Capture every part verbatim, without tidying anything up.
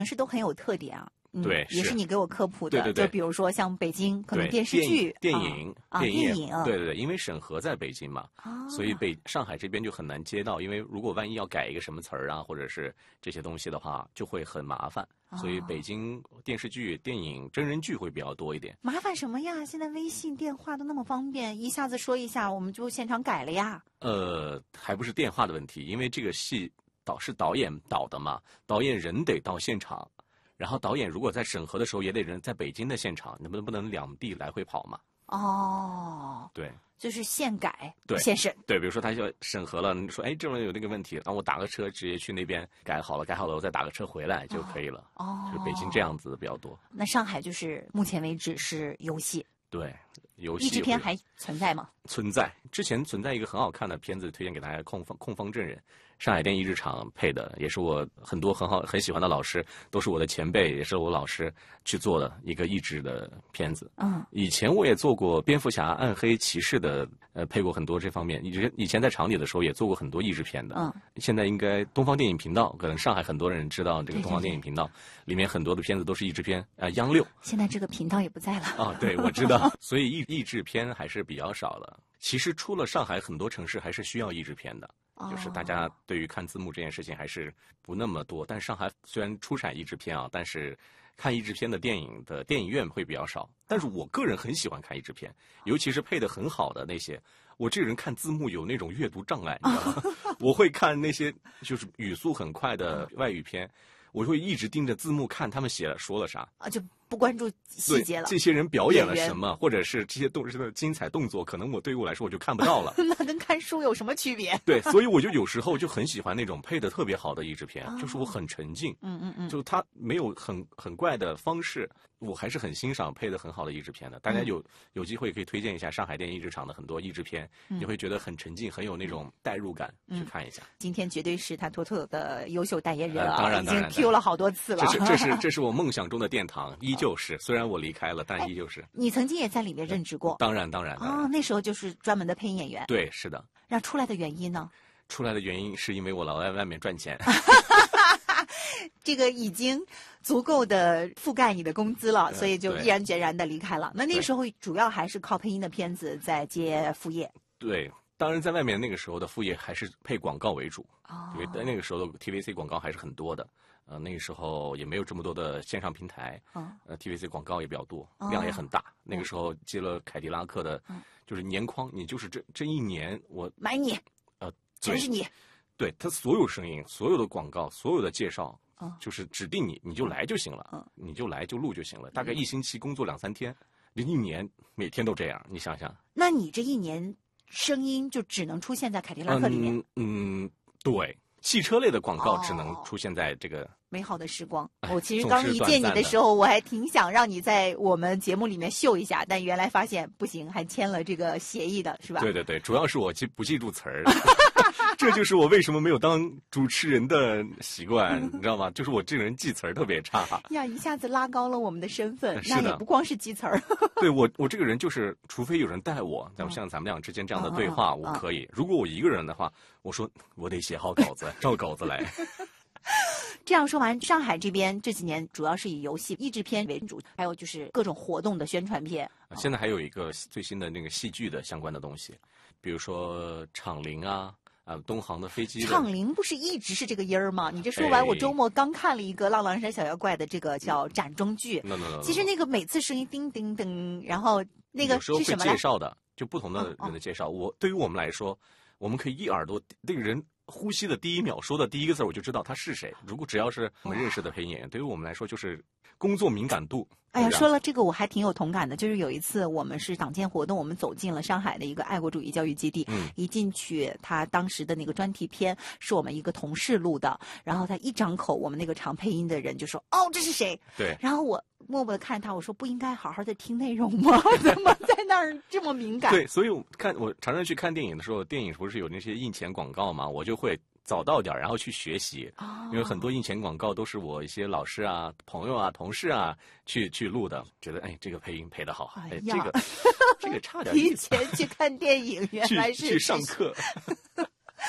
城市都很有特点啊。嗯、 对， 也是你给我科普的。 对对对， 就比如说像北京，可能电视剧、 电影、 啊、 电影， 对对对，因为审核在北京嘛， 啊、 所以北上海这边就很难接到，因为如果万一要改一个什么词儿啊，或者是这些东西的话，就会很麻烦。 啊、 所以北京电视剧、电影、真人剧会比较多一点。 麻烦什么呀？现在微信、电话都那么方便，一下子说一下，我们就现场改了呀。 呃，还不是电话的问题，因为这个戏导是导演导的嘛，导演人得到现场。然后导演如果在审核的时候也得人在北京的现场，能不能不能两地来回跑嘛？ 哦， 对， 就是现改， 对， 现审。 对，比如说他就审核了，你说哎，这种有那个问题，然后我打个车直接去那边改好了，改好了我再打个车回来就可以了。 哦， 就是北京这样子的比较多。 那上海就是目前为止是游戏。 对，游戏译制片还存在吗？ 存在，之前存在一个很好看的片子，推荐给大家，《控方控方证人》，上海电影译制厂配的，也是我很多很好很喜欢的老师，都是我的前辈，也是我老师去做的一个译制的片子。 嗯， 以前我也做过蝙蝠侠、暗黑骑士的，呃，配过很多这方面。以前以前在厂里的时候也做过很多译制片的。 嗯， 现在应该东方电影频道，可能上海很多人知道这个东方电影频道，对对对，里面很多的片子都是译制片，啊、呃，央六。 现在这个频道也不在了。 啊，对，我知道，所以译译制片还是比较少的。其实出了上海，很多城市还是需要译制片的， 哦、 就是大家对于看字幕这件事情还是不那么多。但上海虽然出产译制片啊，但是看译制片的电影的电影院会比较少。但是我个人很喜欢看译制片，尤其是配得很好的那些。我这个人看字幕有那种阅读障碍，你知道吗？我会看那些就是语速很快的外语片，我会一直盯着字幕看他们写了说了啥啊，就不关注细节了。 这些人表演了什么，或者是这些动的精彩动作，可能我对于我来说我就看不到了。 那跟看书有什么区别？ 对，所以我就有时候就很喜欢那种配得特别好的译制片，哦、就是我很沉浸， 嗯嗯嗯， 就它没有很很怪的方式，我还是很欣赏配得很好的译制片的。大家有、嗯、有机会可以推荐一下上海电影译制厂的很多译制片，嗯、你会觉得很沉浸，很有那种代入感，嗯、去看一下。 今天绝对是他妥妥的优秀代言人啊！ 呃、当然当然， 已经 Q 了好多次了。 这是这是这是我梦想中的殿堂，依旧是。虽然我离开了，但依旧是。 你曾经也在里面任职过？ 当然当然。 哦，那时候就是专门的配音演员。 对，是的。 那出来的原因呢？ 出来的原因是因为我老在外面赚钱。 这个已经足够的覆盖你的工资了，所以就毅然决然的离开了。那那时候主要还是靠配音的片子在接副业。 对，当然在外面那个时候的副业还是配广告为主， 哦、 因为在那个时候的 T V C 广告还是很多的。呃，那个时候也没有这么多的线上平台， 哦、 呃 ，T V C 广告也比较多， 哦、 量也很大。那个时候接了凯迪拉克的， 嗯、 就是年框，你就是这这一年我买你， 呃， 全是你。 对，他所有声音、所有的广告、所有的介绍， 哦、 就是指定你，你就来就行了， 嗯、 你就来就录就行了。大概一星期工作两三天，这一年每天都这样，你想想。 那你这一年声音就只能出现在凯迪拉克里面？ 嗯，嗯对。汽车类的广告只能出现在这个、 哦、美好的时光。 哎、 我其实刚一见你的时候，我还挺想让你在我们节目里面秀一下，但原来发现不行，还签了这个协议的，是吧？ 对对对，主要是我记不记住词儿，这就是我为什么没有当主持人的习惯，你知道吗？就是我这个人记词儿特别差。 呀，一下子拉高了我们的身份， 是的， 那也不光是记词儿。 对我，我这个人就是，除非有人带我，像咱们俩之间这样的对话， 嗯、 我可以。如果我一个人的话，我说我得写好稿子，照稿子来。 这样说完，上海这边这几年主要是以游戏译制片为主，还有就是各种活动的宣传片。 现在还有一个最新的那个戏剧的相关的东西，比如说厂铃啊。啊，东航的飞机的厂铃不是一直是这个音儿吗？你这说完，哎、我周末刚看了一个《浪浪山小妖怪》的这个叫展中剧。 no, no, no, no. 其实那个每次声音叮叮叮，然后那个是什么？ 有时候会介绍的，就不同的人的介绍。哦哦、我对于我们来说，我们可以一耳朵那个人呼吸的第一秒说的第一个字，我就知道他是谁。如果只要是我们认识的配音演员，对于我们来说就是工作敏感度。 哎呀，说了这个我还挺有同感的，就是有一次我们是党建活动，我们走进了上海的一个爱国主义教育基地， 嗯， 一进去他当时的那个专题片是我们一个同事录的，然后他一张口，我们那个常配音的人就说：“哦，这是谁？” 对， 然后我默默的看他，我说：“不应该好好的听内容吗？怎么在那儿这么敏感？” 对，所以我看我常常去看电影的时候，电影不是有那些印钱广告嘛，我就会早到点，然后去学习， 哦、 因为很多印钱广告都是我一些老师啊、朋友啊、同事啊去去录的，觉得哎这个配音配得好，哎, 哎这个这个差点提前去看电影，原来是去去上课。 这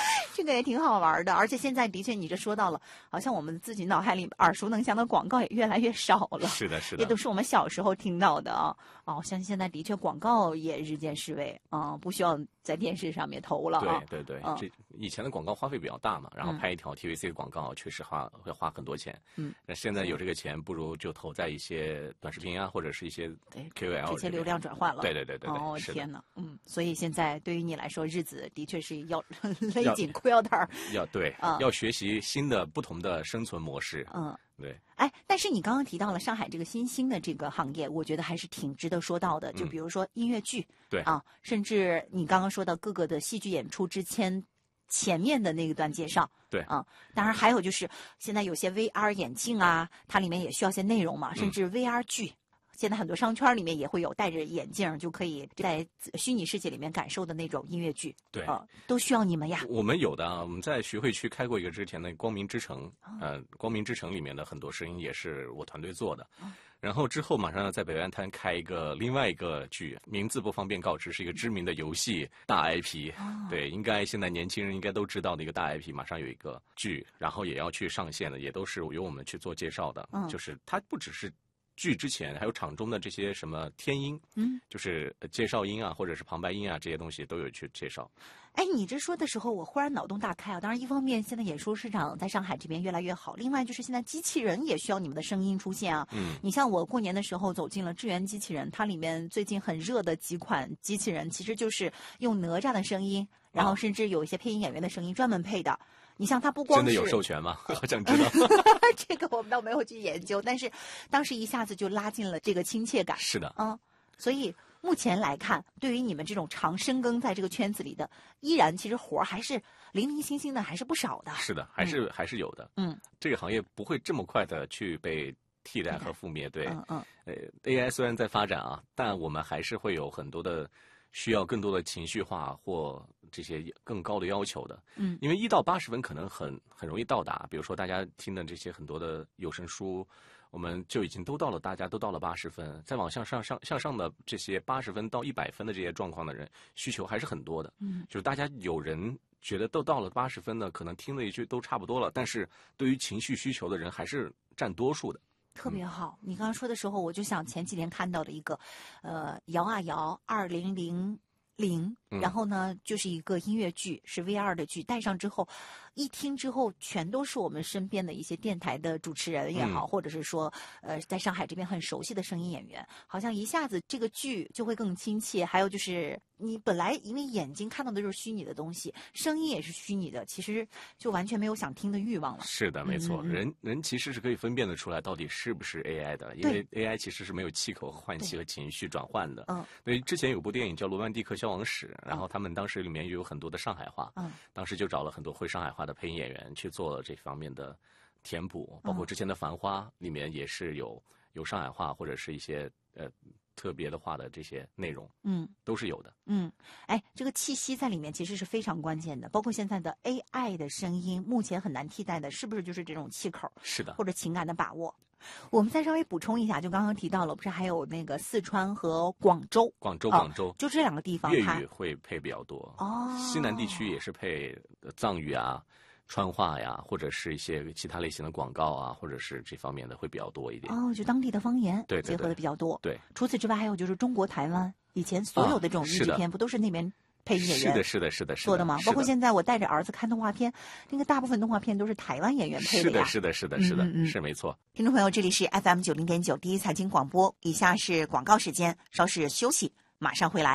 这个也挺好玩的。而且现在的确，你这说到了，好像我们自己脑海里耳熟能详的广告也越来越少了。 是的，是的， 也都是我们小时候听到的啊。哦，相信现在的确广告也日渐式微啊、嗯，不需要在电视上面投了啊。 对对对， 嗯、 这以前的广告花费比较大嘛，然后拍一条 T V C 的广告确实花会花很多钱。嗯，那现在有这个钱，不如就投在一些短视频啊，或者是一些 K O L 这些流量转换了。 对对对对对。 哦天哪，嗯，所以现在对于你来说，日子的确是要勒紧裤腰带儿。 要对、嗯，要学习新的不同的生存模式。嗯。对， 哎，但是你刚刚提到了上海这个新兴的这个行业，我觉得还是挺值得说到的。就比如说音乐剧，嗯、 对啊，甚至你刚刚说到各个的戏剧演出之前前面的那一段介绍， 对啊，当然还有就是现在有些 V R 眼镜啊，它里面也需要些内容嘛，甚至 V R 剧。嗯，现在很多商圈里面也会有戴着眼镜就可以在虚拟世界里面感受的那种音乐剧， 对啊，都需要你们呀。 我们有的啊，我们在徐汇区开过一个之前的光明之城，哦、呃，光明之城里面的很多声音也是我团队做的。哦、然后之后马上要在北湾滩开一个另外一个剧，名字不方便告知，是一个知名的游戏大 I P，哦、对，应该现在年轻人应该都知道的一个大 I P，马上有一个剧，然后也要去上线的，也都是由我们去做介绍的，嗯、就是它不只是。剧之前还有场中的这些什么天音，嗯，就是介绍音啊，或者是旁白音啊，这些东西都有去介绍。 哎，你这说的时候，我忽然脑洞大开啊！当然，一方面现在演出市场在上海这边越来越好，另外就是现在机器人也需要你们的声音出现啊。嗯，你像我过年的时候走进了智源机器人，它里面最近很热的几款机器人，其实就是用哪吒的声音，然后甚至有一些配音演员的声音专门配的。你像它不光是真的有授权吗？好想知道。 这个我们倒没有去研究，但是当时一下子就拉近了这个亲切感。 是的， 嗯，所以目前来看，对于你们这种常深耕在这个圈子里的，依然其实活儿还是零零星星的，还是不少的。 是的，还是、嗯、还是有的。嗯，这个行业不会这么快的去被替代和覆灭。对，嗯嗯。呃 ，A I 虽然在发展啊，但我们还是会有很多的需要更多的情绪化或这些更高的要求的。嗯，因为一到八十分可能很很容易到达，比如说大家听的这些很多的有声书。我们就已经都到了，大家都到了八十分，再往向上上向上的这些八十分到一百分的这些状况的人，需求还是很多的。嗯，就是大家有人觉得都到了八十分呢，可能听了一句都差不多了，但是对于情绪需求的人还是占多数的。 特别好，嗯、你刚刚说的时候，我就想前几天看到的一个，呃，摇啊摇二零零零，然后呢，就是一个音乐剧，是 V R 的剧，带上之后。一听之后，全都是我们身边的一些电台的主持人也好，嗯、或者是说，呃，在上海这边很熟悉的声音演员，好像一下子这个剧就会更亲切。还有就是，你本来因为眼睛看到的就是虚拟的东西，声音也是虚拟的，其实就完全没有想听的欲望了。 是的，没错，嗯、人人其实是可以分辨得出来到底是不是 A I 的，因为 A I 其实是没有气口、换气和情绪转换的。嗯，所以之前有部电影叫《罗曼蒂克消亡史》，然后他们当时里面有很多的上海话，嗯，当时就找了很多会上海话的配音演员去做了这方面的填补，包括之前的《繁花》里面也是有有上海话或者是一些呃特别的话的这些内容，嗯，都是有的。 嗯，哎，这个气息在里面其实是非常关键的，包括现在的 A I 的声音，目前很难替代的，是不是就是这种气口？ 是的， 或者情感的把握。我们再稍微补充一下，就刚刚提到了，不是还有那个四川和广州？ 广州，广州， 哦、就这两个地方， 粤语会配比较多。哦，西南地区也是配藏语啊、川话呀，或者是一些其他类型的广告啊，或者是这方面的会比较多一点。 哦，就当地的方言对结合的比较多。 对， 除此之外，还有就是中国台湾以前所有的这种日剧片，不都是那边？配音演员是的，是的，是的， 做的吗？包括现在我带着儿子看动画片，那个大部分动画片都是台湾演员配的呀。是的，是的，是的，是的，嗯嗯是没错。 听众朋友，这里是 F M 九零点九第一财经广播，以下是广告时间，稍事休息，马上回来。